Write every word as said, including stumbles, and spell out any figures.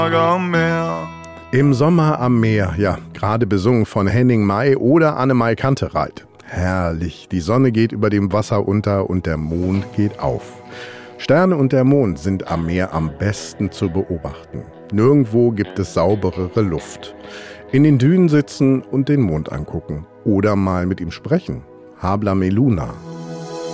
am Meer. Im Sommer am Meer, ja, gerade besungen von Henning May oder Annemai Kantereit. Herrlich, die Sonne geht über dem Wasser unter und der Mond geht auf. Sterne und der Mond sind am Meer am besten zu beobachten. Nirgendwo gibt es sauberere Luft. In den Dünen sitzen und den Mond angucken. Oder mal mit ihm sprechen. Habla Meluna.